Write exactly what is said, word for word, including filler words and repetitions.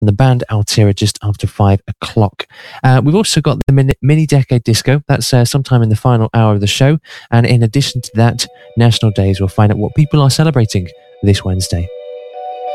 and the band Altera just after five o'clock. Uh, we've also got the mini, mini Decade Disco. That's uh, sometime in the final hour of the show. And in addition to that, National Days, we'll find out what people are celebrating this Wednesday.